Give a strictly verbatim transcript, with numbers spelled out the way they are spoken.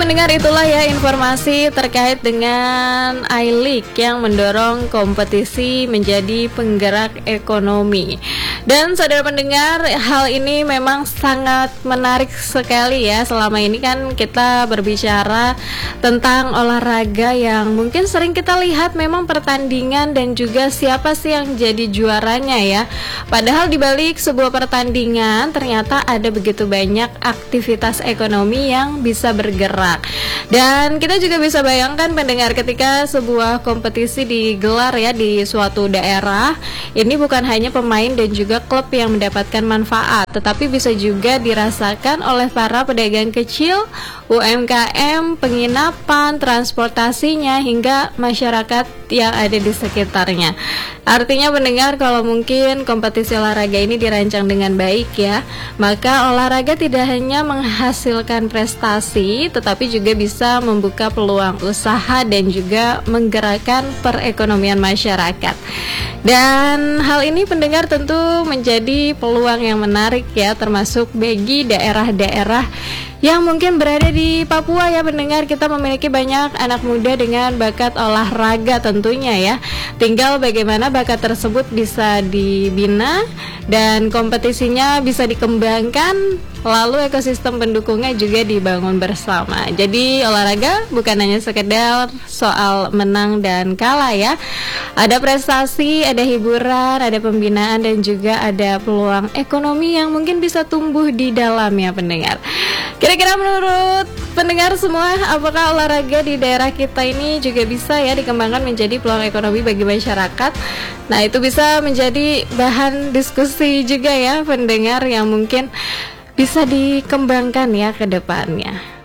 pendengar, itulah ya informasi terkait dengan I-League yang mendorong kompetisi menjadi penggerak ekonomi. Dan saudara pendengar, hal ini memang sangat menarik sekali ya. Selama ini kan kita berbicara tentang olahraga yang mungkin sering kita lihat memang pertandingan dan juga siapa sih yang jadi juaranya ya. Padahal di balik sebuah pertandingan ternyata ada begitu banyak aktivitas ekonomi yang bisa bergerak. Dan kita juga bisa bayangkan pendengar, ketika sebuah kompetisi digelar ya di suatu daerah, ini bukan hanya pemain dan juga klub yang mendapatkan manfaat, tetapi bisa juga dirasakan oleh para pedagang kecil, U M K M, penginapan, transportasinya, hingga masyarakat yang ada di sekitarnya. Artinya pendengar, kalau mungkin kompetisi olahraga ini dirancang dengan baik ya, maka olahraga tidak hanya menghasilkan prestasi, tetapi juga bisa membuka peluang usaha dan juga menggerakkan perekonomian masyarakat. Dan hal ini pendengar tentu menjadi peluang yang menarik ya, termasuk bagi daerah-daerah yang mungkin berada di Papua ya pendengar. Kita memiliki banyak anak muda dengan bakat olahraga tentunya ya. Tinggal bagaimana bakat tersebut bisa dibina dan kompetisinya bisa dikembangkan, lalu ekosistem pendukungnya juga dibangun bersama. Jadi olahraga bukan hanya sekedar soal menang dan kalah ya. Ada prestasi, ada hiburan, ada pembinaan, dan juga ada peluang ekonomi yang mungkin bisa tumbuh di dalamnya pendengar. Kira-kira menurut pendengar semua, apakah olahraga di daerah kita ini juga bisa ya dikembangkan menjadi peluang ekonomi bagi masyarakat? Nah, itu bisa menjadi bahan diskusi juga ya pendengar, yang mungkin bisa dikembangkan ya ke depannya.